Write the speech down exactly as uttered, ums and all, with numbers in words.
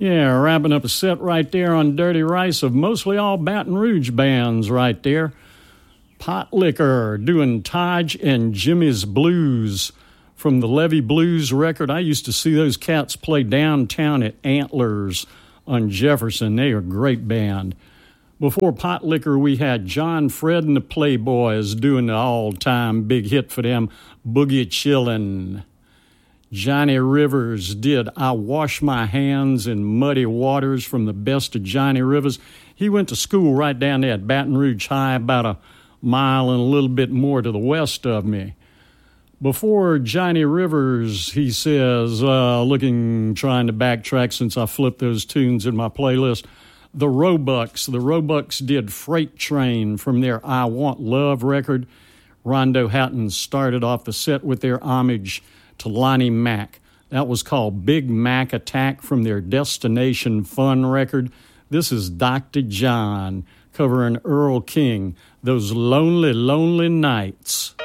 Yeah, wrapping up a set right there on Dirty Rice of mostly all Baton Rouge bands right there. Pot Liquor doing Taj and Jimmy's Blues from the Levy Blues record. I used to see those cats play downtown at Antlers on Jefferson. They are a great band. Before Pot Liquor, we had John Fred and the Playboys doing the all-time big hit for them, Boogie Chillin'. Johnny Rivers did I Wash My Hands in Muddy Waters from the best of Johnny Rivers. He went to school right down there at Baton Rouge High, about a mile and a little bit more to the west of me. Before Johnny Rivers, he says, uh, looking, trying to backtrack since I flipped those tunes in my playlist, the Roebucks. The Roebucks did Freight Train from their I Want Love record. Rondo Hatton started off the set with their homage to Lonnie Mack. That was called Big Mac Attack from their Destination Fun record. This is Doctor John covering Earl King, Those Lonely, Lonely Nights.